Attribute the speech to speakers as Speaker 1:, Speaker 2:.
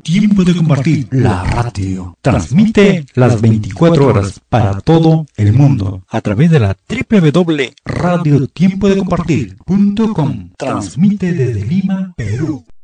Speaker 1: Tiempo de compartir. La radio transmite las 24 horas para todo el mundo a través de la www.radiotiempodecompartir.com. Transmite desde Lima, Perú.